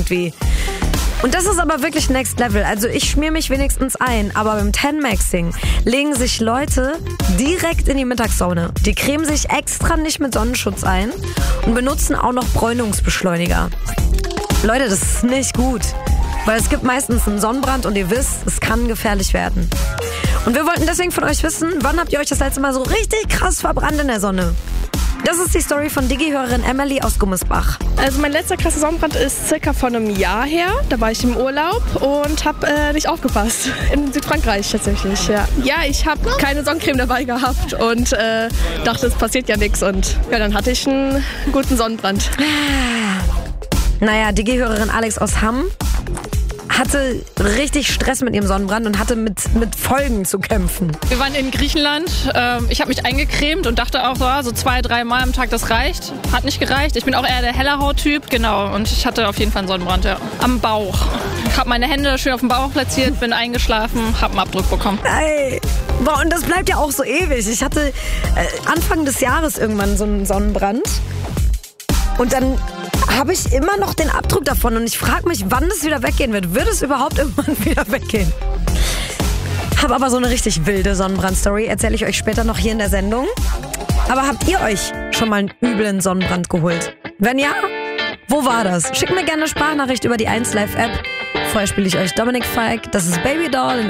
irgendwie. Und das ist aber wirklich Next Level. Also ich schmier mich wenigstens ein, aber beim Tan-Maxing legen sich Leute direkt in die Mittagssonne. Die cremen sich extra nicht mit Sonnenschutz ein und benutzen auch noch Bräunungsbeschleuniger. Leute, das ist nicht gut, weil es gibt meistens einen Sonnenbrand und ihr wisst, es kann gefährlich werden. Und wir wollten deswegen von euch wissen, wann habt ihr euch das letzte Mal so richtig krass verbrannt in der Sonne? Das ist die Story von Digi-Hörerin Emily aus Gummersbach. Also mein letzter krasser Sonnenbrand ist circa von einem Jahr her. Da war ich im Urlaub und habe nicht aufgepasst. In Südfrankreich tatsächlich, ja. Ja, ich habe keine Sonnencreme dabei gehabt und dachte, es passiert ja nichts. Und ja, dann hatte ich einen guten Sonnenbrand. Naja, Digi-Hörerin Alex aus Hamm hatte richtig Stress mit ihrem Sonnenbrand und hatte mit Folgen zu kämpfen. Wir waren in Griechenland. Ich habe mich eingecremt und dachte auch, so 2-3 Mal am Tag, das reicht. Hat nicht gereicht. Ich bin auch eher der heller Hauttyp, genau. Und ich hatte auf jeden Fall einen Sonnenbrand, ja. Am Bauch. Ich habe meine Hände schön auf dem Bauch platziert, bin eingeschlafen, habe einen Abdruck bekommen. Ey. Boah, und das bleibt ja auch so ewig. Ich hatte Anfang des Jahres irgendwann so einen Sonnenbrand. Und dann habe ich immer noch den Abdruck davon und ich frage mich, wann das wieder weggehen wird. Wird es überhaupt irgendwann wieder weggehen? Habe aber so eine richtig wilde Sonnenbrand-Story, erzähle ich euch später noch hier in der Sendung. Aber habt ihr euch schon mal einen üblen Sonnenbrand geholt? Wenn ja, wo war das? Schickt mir gerne eine Sprachnachricht über die 1Live-App. Vorher spiele ich euch Dominic Fike, das ist Baby Doll in